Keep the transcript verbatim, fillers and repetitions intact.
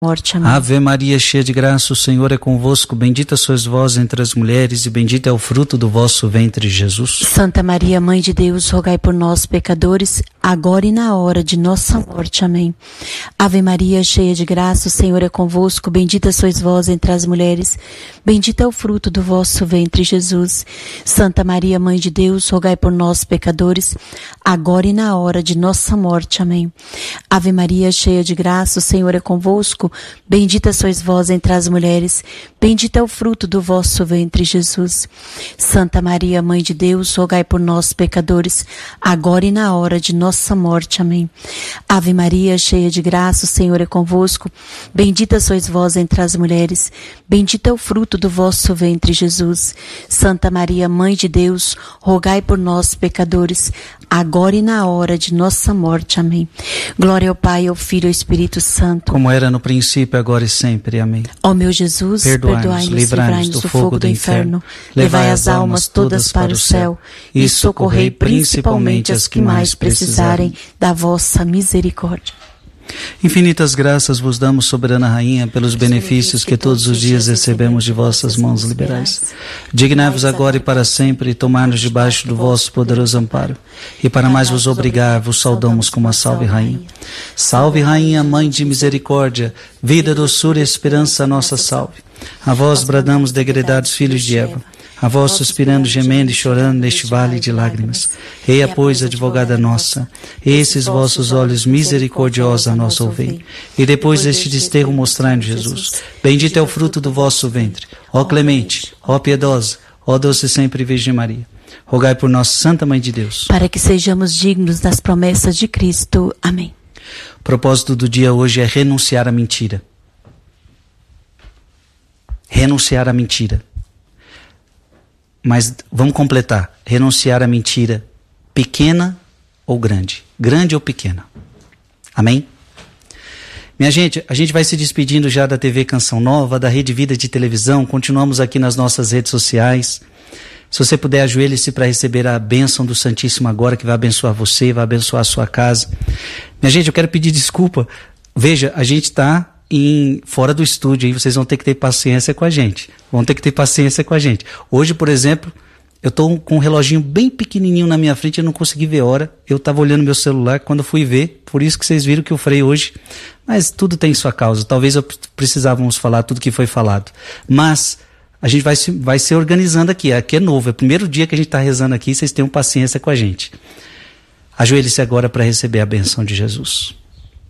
morte. Amém. Ave Maria, cheia de graça, o Senhor é convosco. Bendita sois vós entre as mulheres e bendito é o fruto do vosso ventre, Jesus. Santa Maria, Mãe de Deus, rogai por nós, pecadores, agora e na hora de nossa morte. Amém. Ave Maria, cheia de graça, o Senhor é convosco. Bendita sois vós entre as mulheres, bendito é o fruto do vosso ventre, Jesus. Santa Maria, Mãe de Deus, rogai por nós, pecadores, agora e na hora de nossa morte. Amém. Ave Maria, cheia de graça, o Senhor é convosco. Bendita sois vós entre as mulheres, bendito é o fruto do vosso ventre, Jesus. Santa Maria, Mãe de Deus, rogai por nós, pecadores, agora e na hora de nossa morte. Amém. Ave Maria, cheia de graça, o Senhor é convosco. Bendita sois vós entre as mulheres, bendito é o fruto do vosso ventre, Jesus. Santa Maria, Mãe de Deus, rogai por nós, pecadores, agora e na hora de nossa morte. Amém. Glória ao Pai, ao Filho e ao Espírito Santo, como era no princípio, agora e sempre. Amém. Ó meu Jesus, perdoai-nos, livrai-nos do fogo do inferno, levai as almas todas para o céu e socorrei principalmente as que mais precisarem da vossa misericórdia. Infinitas graças vos damos, soberana Rainha, pelos benefícios que todos os dias recebemos de vossas mãos liberais. Dignai-vos agora e para sempre tomar-nos debaixo do vosso poderoso amparo. E para mais vos obrigar, vos saudamos como a Salve Rainha. Salve Rainha, Mãe de misericórdia, vida, doçura e esperança, nossa salve. A vós bradamos, degredados filhos de Eva. A vós suspirando, gemendo e chorando neste vale de lágrimas. Eia, pois, advogada nossa, esses vossos olhos misericordiosos a nós ouvei. E depois deste desterro mostrai-nos Jesus. Bendito é o fruto do vosso ventre. Ó clemente, ó piedosa, ó doce sempre Virgem Maria. Rogai por nós, Santa Mãe de Deus, para que sejamos dignos das promessas de Cristo. Amém. O propósito do dia hoje é renunciar à mentira. Renunciar à mentira. Mas vamos completar. Renunciar à mentira pequena ou grande. Grande ou pequena. Amém? Minha gente, a gente vai se despedindo já da T V Canção Nova, da Rede Vida de Televisão. Continuamos aqui nas nossas redes sociais. Se você puder, ajoelhe-se para receber a bênção do Santíssimo agora, que vai abençoar você, vai abençoar a sua casa. Minha gente, eu quero pedir desculpa. Veja, a gente está em, fora do estúdio, aí vocês vão ter que ter paciência com a gente. Vão ter que ter paciência com a gente. Hoje, por exemplo, eu estou com um reloginho bem pequenininho na minha frente, eu não consegui ver a hora. Eu estava olhando meu celular quando eu fui ver, por isso que vocês viram que eu freio hoje. Mas tudo tem sua causa. Talvez eu precisávamos falar tudo que foi falado. Mas a gente vai se, vai se organizando aqui. Aqui é novo, é o primeiro dia que a gente está rezando aqui, vocês tenham paciência com a gente. Ajoelhe-se agora para receber a bênção de Jesus.